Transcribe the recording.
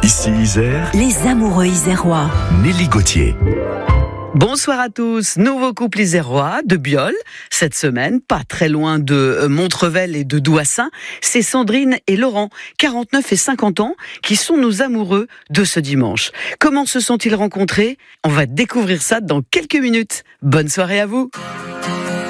Ici Isère, Les amoureux isérois. Nelly Gauthier. Bonsoir à tous. Nouveau couple isérois de Biol. Cette semaine, pas très loin de Montrevel et de Douassin, c'est Sandrine et Laurent, 49 et 50 ans, qui sont nos amoureux de ce dimanche. Comment se sont-ils rencontrés ? On va découvrir ça dans quelques minutes. Bonne soirée à vous.